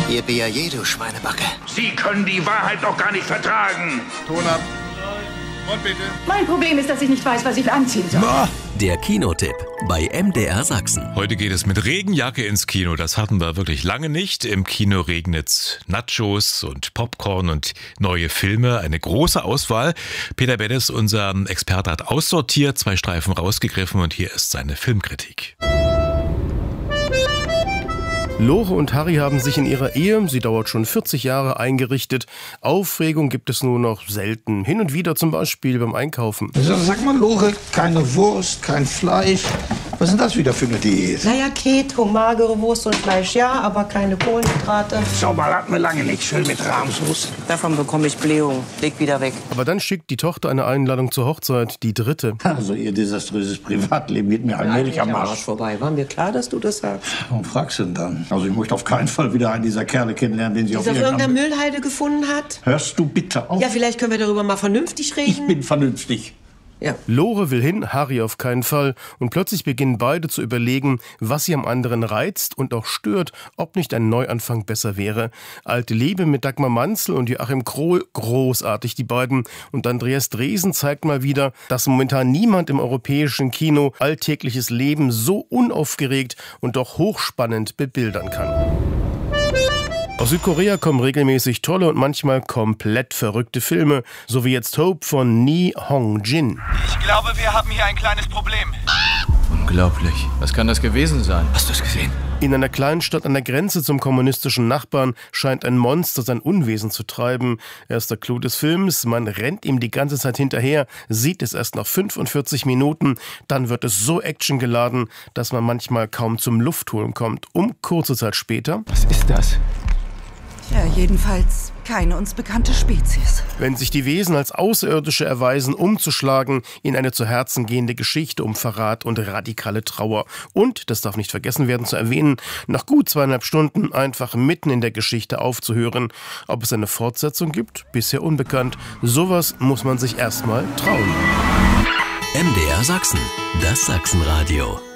Yippie, du Schweinebacke. Sie können die Wahrheit doch gar nicht vertragen. Ton ab. Und bitte. Mein Problem ist, dass ich nicht weiß, was ich anziehen soll. Der Kinotipp bei MDR Sachsen. Heute geht es mit Regenjacke ins Kino. Das hatten wir wirklich lange nicht. Im Kino regnet's Nachos und Popcorn und neue Filme. Eine große Auswahl. Peter Beddes, unser Experte, hat aussortiert, 2 Streifen rausgegriffen und hier ist seine Filmkritik. Lore und Harry haben sich in ihrer Ehe, sie dauert schon 40 Jahre, eingerichtet. Aufregung gibt es nur noch selten. Hin und wieder zum Beispiel beim Einkaufen. Sag mal, Lore, keine Wurst, kein Fleisch. Was ist denn das wieder für eine Diät? Naja, Keto, magere Wurst und Fleisch, ja, aber keine Kohlenhydrate. Sauber hatten wir lange nicht, schön mit Rahmsoße. Davon bekomme ich Blähung. Leg wieder weg. Aber dann schickt die Tochter eine Einladung zur Hochzeit, die 3. Also ihr desaströses Privatleben geht mir allmählich am Arsch vorbei. War mir klar, dass du das sagst? Warum fragst du denn dann? Also ich möchte auf keinen Fall wieder einen dieser Kerle kennenlernen, den sie auf irgendeiner Müllhalde gefunden hat? Hörst du bitte auf? Ja, vielleicht können wir darüber mal vernünftig reden. Ich bin vernünftig. Ja. Lore will hin, Harry auf keinen Fall. Und plötzlich beginnen beide zu überlegen, was sie am anderen reizt und auch stört, ob nicht ein Neuanfang besser wäre. Alte Liebe mit Dagmar Manzel und Joachim Krohl, großartig die beiden. Und Andreas Dresen zeigt mal wieder, dass momentan niemand im europäischen Kino alltägliches Leben so unaufgeregt und doch hochspannend bebildern kann. Aus Südkorea kommen regelmäßig tolle und manchmal komplett verrückte Filme, so wie jetzt Hope von Ni Hong-jin. Ich glaube, wir haben hier ein kleines Problem. Unglaublich. Was kann das gewesen sein? Hast du es gesehen? In einer kleinen Stadt an der Grenze zum kommunistischen Nachbarn scheint ein Monster sein Unwesen zu treiben. Erster Clou des Films, man rennt ihm die ganze Zeit hinterher, sieht es erst nach 45 Minuten, dann wird es so actiongeladen, dass man manchmal kaum zum Luftholen kommt. Kurze Zeit später... Was ist das? Ja, jedenfalls keine uns bekannte Spezies. Wenn sich die Wesen als Außerirdische erweisen, umzuschlagen in eine zu Herzen gehende Geschichte um Verrat und radikale Trauer. Und, das darf nicht vergessen werden zu erwähnen, nach gut 2,5 Stunden einfach mitten in der Geschichte aufzuhören. Ob es eine Fortsetzung gibt? Bisher unbekannt. Sowas muss man sich erstmal trauen. MDR Sachsen, das Sachsenradio.